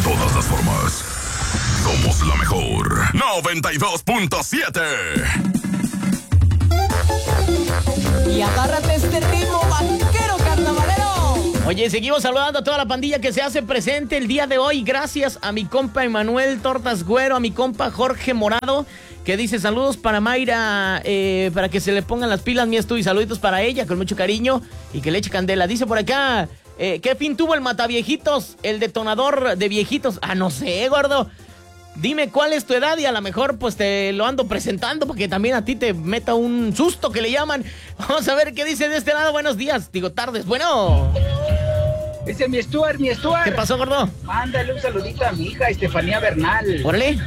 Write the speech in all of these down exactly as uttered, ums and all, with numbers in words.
todas las formas. Somos la mejor. noventa y dos punto siete. Y agárrate este ritmo vaquero carnavalero. Oye, seguimos saludando a toda la pandilla que se hace presente el día de hoy. Gracias a mi compa Emanuel Tortas Güero, a mi compa Jorge Morado, que dice saludos para Mayra, eh, para que se le pongan las pilas, mi estu, y saluditos para ella, con mucho cariño, y que le eche candela. Dice por acá, eh, ¿qué fin tuvo el mataviejitos, el detonador de viejitos? Ah, no sé, gordo. Dime cuál es tu edad y a lo mejor pues te lo ando presentando porque también a ti te meta un susto que le llaman. Vamos a ver qué dice de este lado. Buenos días, digo tardes. Bueno. Ese es mi Stuart, mi Stuart. ¿Qué pasó, gordo? Mándale un saludito a mi hija, Estefanía Bernal. Órale.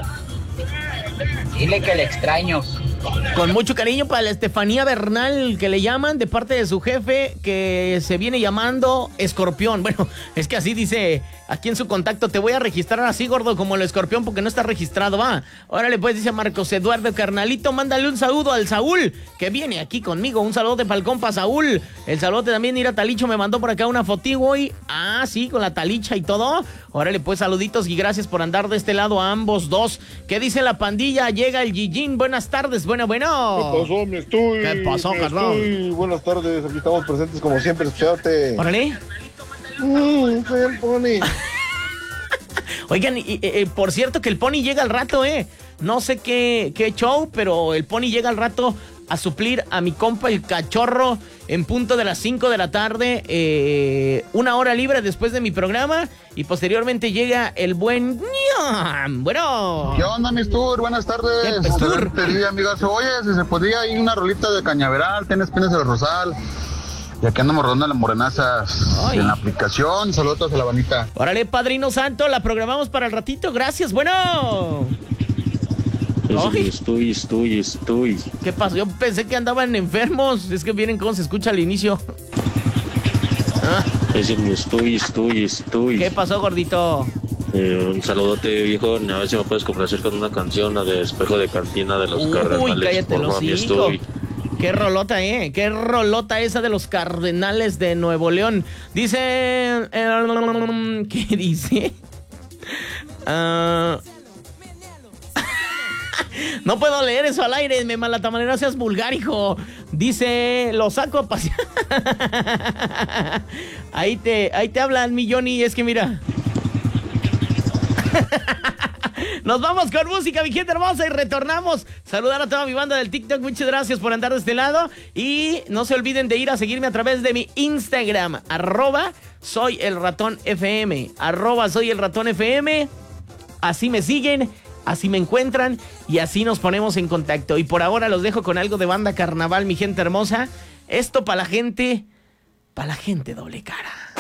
Dile que le extraño. Con mucho cariño para la Estefanía Bernal, que le llaman de parte de su jefe, que se viene llamando Escorpión. Bueno, es que así dice aquí en su contacto. Te voy a registrar así, gordo, como el Escorpión, porque no está registrado, va. Órale, pues, dice Marcos Eduardo, carnalito, mándale un saludo al Saúl, que viene aquí conmigo. Un saludo de Falcón para Saúl. El saludo también, ir a Talicho, me mandó por acá una fotigo hoy. Ah, sí, con la talicha y todo. Órale, pues, saluditos y gracias por andar de este lado a ambos dos. ¿Qué dice la pandilla? Llega el Gigín. Buenas tardes, bueno, bueno. ¿Qué pasó, mi estuy? ¿Qué pasó, mi carnal? estuy? Buenas tardes, aquí estamos presentes como siempre, escucharte. Órale. Mm, soy el Pony. Oigan, y, y, y, por cierto que el Pony llega al rato, ¿eh? No sé qué, qué show, pero el Pony llega al rato a suplir a mi compa el Cachorro en punto de las cinco de la tarde, eh, una hora libre después de mi programa, y posteriormente llega el buen... Bueno. ¿Qué onda, mi Stur? Buenas tardes. ¿Qué, Stur? Excelente día, amigas. Oye, si se podía ir una rolita de Cañaveral, Tienes Pinas del Rosal. Y aquí andamos rodando las morenazas. Ay. En la aplicación. Saludos a la banita. Órale, Padrino Santo, la programamos para el ratito. Gracias, bueno. Ay. Estoy, estoy, estoy. ¿Qué pasó? Yo pensé que andaban enfermos. Es que miren cómo se escucha al inicio. Ah. Es el estoy, estoy, estoy. ¿Qué pasó, gordito? Eh, un saludote, viejo. A ver si me puedes complacer con una canción, la de Espejo de Cantina de los Uy, Cardenales. cállate los cinco. Qué rolota, eh. Qué rolota esa de los Cardenales de Nuevo León. Dice... Eh, ¿qué dice? Ah... Uh... No puedo leer eso al aire, me malatamanera, seas vulgar, hijo. Dice, lo saco a pasear. Ahí te, ahí te hablan, mi Johnny, es que mira. Nos vamos con música, mi gente hermosa, y retornamos. Saludar a toda mi banda del TikTok, muchas gracias por andar de este lado. Y no se olviden de ir a seguirme a través de mi Instagram, arroba soy el ratón FM, arroba soy el ratón FM. Así me siguen, así me encuentran y así nos ponemos en contacto. Y por ahora los dejo con algo de Banda Carnaval, mi gente hermosa. Esto para la gente, para la gente doble cara.